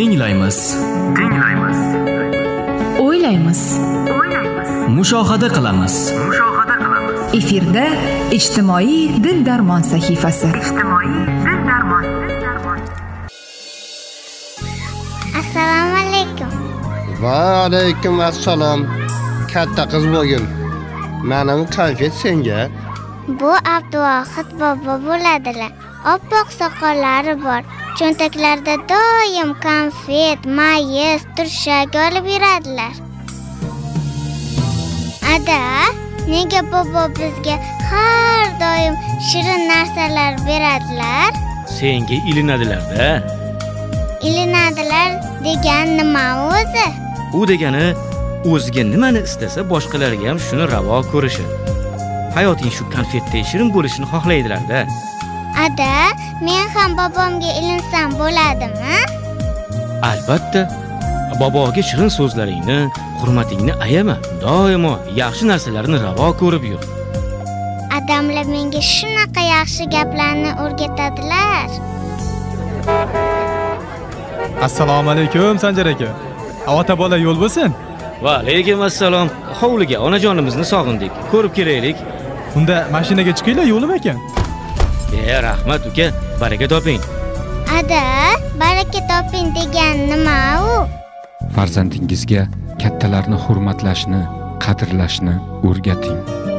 Tinglaymiz. O'ylaymiz. Mushohada qilamiz. Efirda ijtimoiy dil-darmon sahifasi. Assalomu alaykum. Va alaykum assalom. Katta qiz bo'lgin. Mening konfet senga. Bu Abduvohid bobo bo'ladilar. Oppoq soqollari bor. Cho'ntaklarida doim konfet, mayiz, turshak olib yuradilar. Ada, nega bobo bizga har doim shirin narsalar beradilar? Senga ilinadilar-da. Ilinadilar degan nima o'zi? U degani o'ziga nimani istasa boshqalarga ham shuni ravo ko'rishi. Hayoting shu konfetday shirin bo'lishini xohlaydilar-da. Ada, men ham bobomga ilinsam bo'ladimi? Albatta. Boboga shirin so'zlaringni, hurmatingni ayama. Doimo yaxshi narsalarni ravo ko'rib yur. Adamlar menga shunaqa yaxshi gaplarni o'rgatadilar. Assalomu alaykum Sanjar aka. Ota bola yo'l bo'lsin. Va alaykum assalom. Hovliga onajonimizni sog'indik. Ko'rib kelaylik. Unda mashinaga chiqinglar, yo'lim ekan. Rahmat uka, baraka toping. Ada, baraka toping degan nima u? Farzandingizga kattalarni hurmatlashni, qadrlashni o'rgating.